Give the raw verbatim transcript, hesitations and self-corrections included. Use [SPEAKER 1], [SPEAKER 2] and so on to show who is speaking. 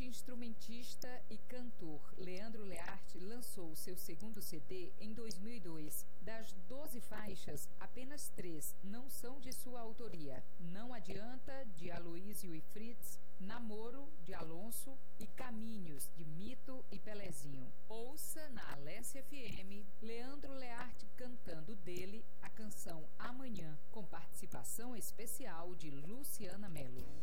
[SPEAKER 1] multi-instrumentista e cantor Leandro Learte lançou seu segundo C D em dois mil e dois. Das doze faixas, apenas três não são de sua autoria. Não Adianta, de Aloysio e Fritz, Namoro, de Alonso e Caminhos, de Mito e Pelezinho. Ouça na Alessia F M Leandro Learte cantando dele a canção Amanhã, com participação especial de Luciana Mello.